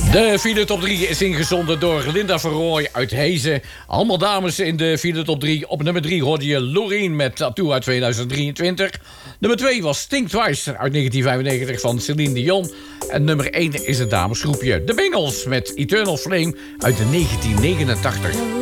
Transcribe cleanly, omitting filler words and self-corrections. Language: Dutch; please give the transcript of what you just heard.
De File Top 3 is ingezonden door Linda Verrooy uit Hezen. Allemaal dames in de File Top 3. Op nummer 3 hoorde je Loreen met Tattoo uit 2023. Nummer 2 was Think Twice uit 1995 van Celine Dion. En nummer 1 is het damesgroepje The Bangles met Eternal Flame uit 1989.